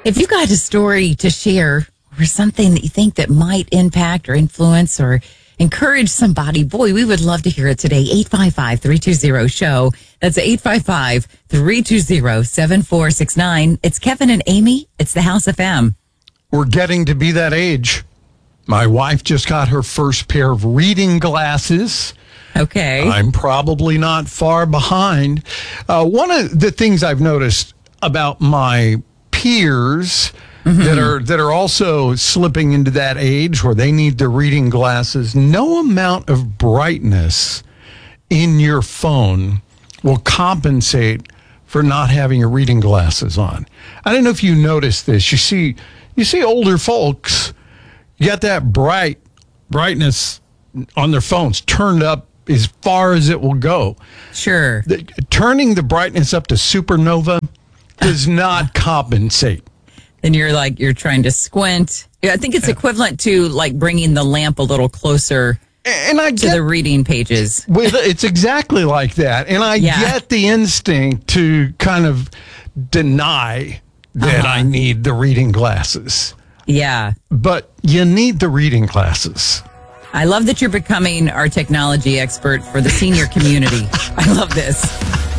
If you got a story to share or something that you think that might impact or influence or encourage somebody, boy, we would love to hear it today. 855-320-SHOW. That's 855-320-7469. It's Kevin and Amy. It's the House FM. We're getting to be that age. My wife just got her first pair of reading glasses. Okay. I'm probably not far behind. One of the things I've noticed about my peers that are also slipping into that age where they need the reading glasses, no amount of brightness in your phone will compensate for not having your reading glasses on. I don't know if you noticed this. You see older folks get that brightness on their phones turned up as far as it will go. Sure. Turning the brightness up to supernova does not compensate. Then you're trying to squint. Yeah, I think it's equivalent to like bringing the lamp a little closer to the reading pages. It's exactly like that. And I get the instinct to kind of deny that I need the reading glasses. Yeah. But you need the reading glasses. I love that you're becoming our technology expert for the senior community. I love this.